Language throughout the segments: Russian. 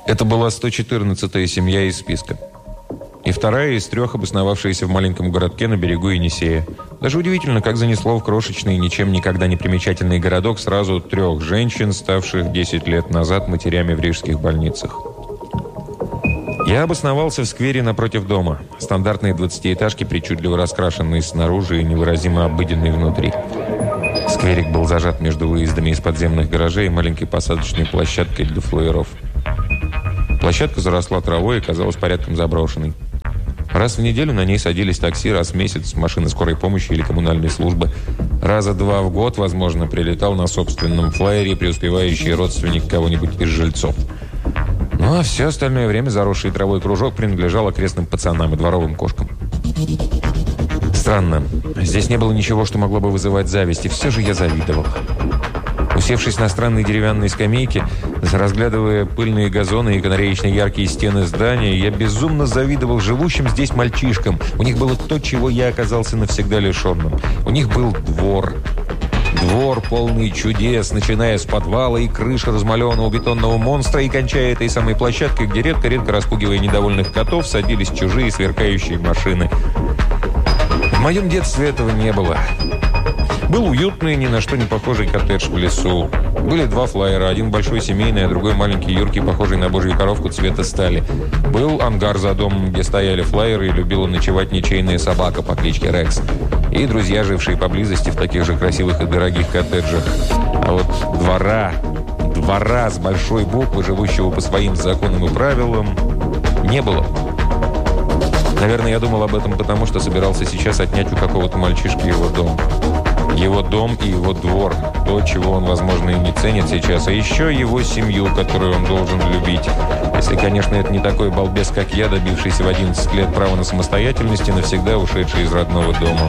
Это была 114-я семья из списка. И вторая из трех, обосновавшаяся в маленьком городке на берегу Енисея. Даже удивительно, как занесло в крошечный, ничем никогда не примечательный городок сразу 3 женщин, ставших 10 лет назад матерями в рижских больницах. Я обосновался в сквере напротив дома. Стандартные 20-этажки, причудливо раскрашенные снаружи и невыразимо обыденные внутри. Скверик был зажат между выездами из подземных гаражей и маленькой посадочной площадкой для флаеров. Площадка заросла травой и казалась порядком заброшенной. Раз в неделю на ней садились такси, раз в месяц машины скорой помощи или коммунальной службы. Раза 2 в год, возможно, прилетал на собственном флайере преуспевающий родственник кого-нибудь из жильцов. Ну, а все остальное время заросший травой кружок принадлежал окрестным пацанам и дворовым кошкам. Странно. Здесь не было ничего, что могло бы вызывать зависть, и все же я завидовал. Усевшись на странной деревянной скамейке, разглядывая пыльные газоны и канареечно яркие стены здания, я безумно завидовал живущим здесь мальчишкам. У них было то, чего я оказался навсегда лишенным. У них был двор. Двор, полный чудес, начиная с подвала и крыши размалеванного бетонного монстра и кончая этой самой площадкой, где редко-редко, распугивая недовольных котов, садились чужие сверкающие машины. В моем детстве этого не было. Был уютный, ни на что не похожий коттедж в лесу. Были 2 флайера, один большой семейный, а другой маленький юркий, похожий на божью коровку цвета стали. Был ангар за домом, где стояли флайеры, и любила ночевать ничейная собака по кличке Рекс. И друзья, жившие поблизости в таких же красивых и дорогих коттеджах. А вот двора с большой буквы, живущего по своим законам и правилам, не было. Наверное, я думал об этом потому, что собирался сейчас отнять у какого-то мальчишки его дом. Его дом и его двор. То, чего он, возможно, и не ценит сейчас. А еще его семью, которую он должен любить. Если, конечно, это не такой балбес, как я, добившийся в 11 лет права на самостоятельность и навсегда ушедший из родного дома.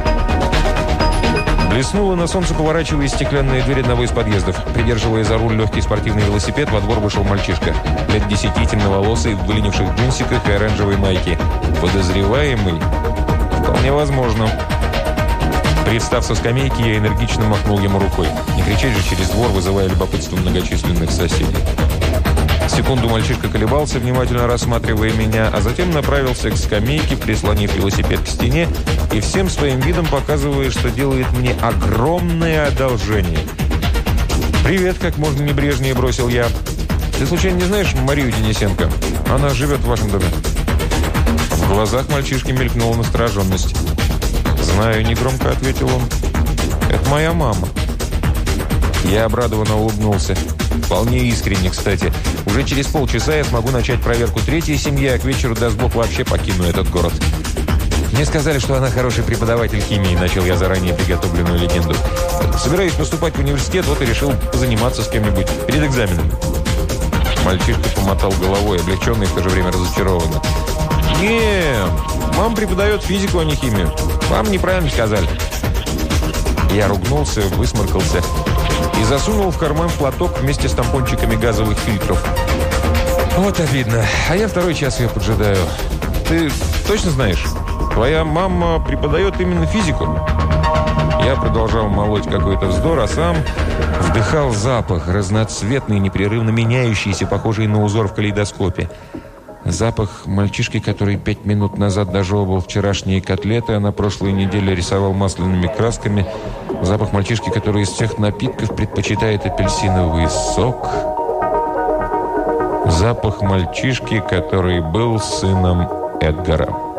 Блеснула на солнце, поворачивая стеклянные двери одного из подъездов. Придерживая за руль легкий спортивный велосипед, во двор вышел мальчишка. Лет 10, темноволосый, в выленивших джинсиках и оранжевой майке. Подозреваемый? Вполне возможно. Привстав со скамейки, я энергично махнул ему рукой. Не кричать же через двор, вызывая любопытство многочисленных соседей. Секунду мальчишка колебался, внимательно рассматривая меня, а затем направился к скамейке, прислонив велосипед к стене и всем своим видом показывая, что делает мне огромное одолжение. «Привет», — как можно небрежнее бросил я. «Ты случайно не знаешь Марию Денисенко? Она живет в вашем доме». В глазах мальчишки мелькнула настороженность. «Знаю», — негромко ответил он. «Это моя мама». Я обрадованно улыбнулся. Вполне искренне, кстати. Уже через полчаса я смогу начать проверку 3-й семьи, а к вечеру, даст Бог, вообще покину этот город. Мне сказали, что она хороший преподаватель химии, начал я заранее приготовленную легенду. Собираюсь поступать в университет, вот и решил позаниматься с кем-нибудь перед экзаменом. Мальчишка помотал головой, облегченно и в то же время разочарованно. «Нет, мама преподает физику, а не химию. Вам неправильно сказали». Я ругнулся, высморкался и засунул в карман платок вместе с тампончиками газовых фильтров. «Вот обидно. А я 2-й час ее поджидаю. Ты точно знаешь? Твоя мама преподает именно физику?» Я продолжал молоть какой-то вздор, а сам вдыхал запах, разноцветный, непрерывно меняющийся, похожий на узор в калейдоскопе. Запах мальчишки, который 5 минут назад дожевывал вчерашние котлеты, а на прошлой неделе рисовал масляными красками. Запах мальчишки, который из всех напитков предпочитает апельсиновый сок. Запах мальчишки, который был сыном Эдгара.